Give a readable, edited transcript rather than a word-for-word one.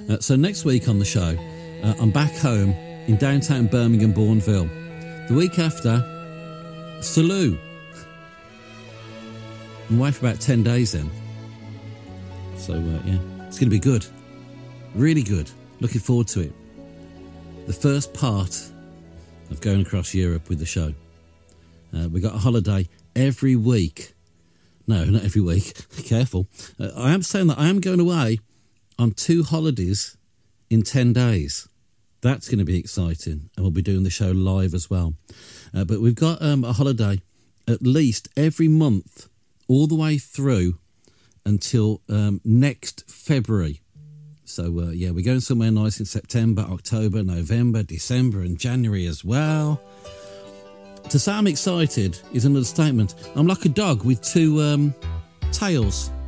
So next week on the show, I'm back home in downtown Birmingham, Bourneville. The week after, Salou. I'm away for about 10 days then. So, it's going to be good. Really good. Looking forward to it. The first part of going across Europe with the show. We got a holiday every week. No, not every week. Careful. I am saying that I am going away on 2 holidays in 10 days. That's going to be exciting. And we'll be doing the show live as well. But we've got a holiday at least every month all the way through until next February. So, we're going somewhere nice in September, October, November, December and January as well. To say I'm excited is an understatement. I'm like a dog with 2 tails.